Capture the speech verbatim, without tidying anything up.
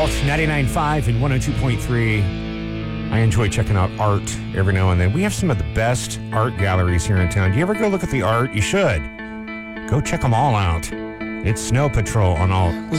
Alt, ninety-nine point five and one oh two point three. I enjoy checking out art every now and then. We have some of the best art galleries here in town. Do you ever go look at the art? You should. Go check them all out. It's Snow Patrol on all